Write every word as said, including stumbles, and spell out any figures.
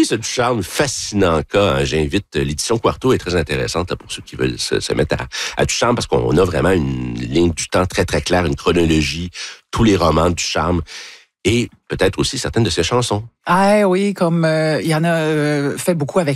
ce Ducharme, fascinant cas. Hein. J'invite, l'édition Quarto est très intéressante là, pour ceux qui veulent se, se mettre à, à Ducharme, parce qu'on a vraiment une ligne du temps très, très claire, une chronologie, tous les romans de Ducharme. Et peut-être aussi certaines de ses chansons. Ah oui, comme euh, il y en a euh, fait beaucoup avec